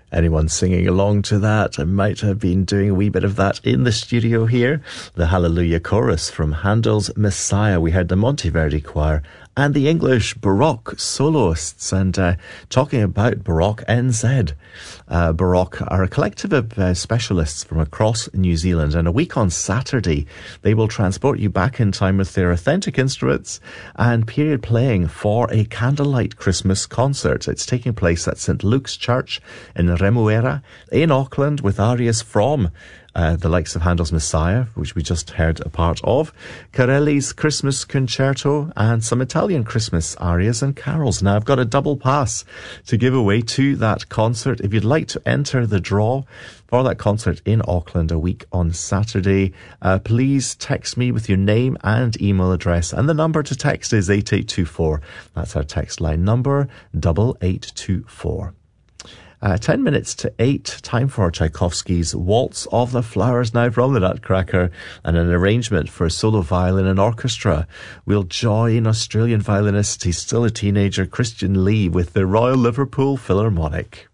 Anyone singing along to that? I might have been doing a wee bit of that in the studio here. The Hallelujah Chorus from Handel's Messiah. We heard the Monteverdi Choir and the English Baroque soloists. And talking about Baroque NZ, Baroque are a collective of specialists from across New Zealand. And a week on Saturday, they will transport you back in time with their authentic instruments and period playing for a candlelight Christmas concert. It's taking place at St Luke's Church in Remuera in Auckland with arias from the likes of Handel's Messiah, which we just heard a part of, Corelli's Christmas Concerto, and some Italian Christmas arias and carols. Now, I've got a double pass to give away to that concert. If you'd like to enter the draw for that concert in Auckland a week on Saturday, please text me with your name and email address. And the number to text is 8824. That's our text line number, 8824. 10 minutes to 8, time for Tchaikovsky's Waltz of the Flowers now from the Nutcracker, and an arrangement for solo violin and orchestra. We'll join Australian violinist, he's still a teenager, Christian Lee, with the Royal Liverpool Philharmonic.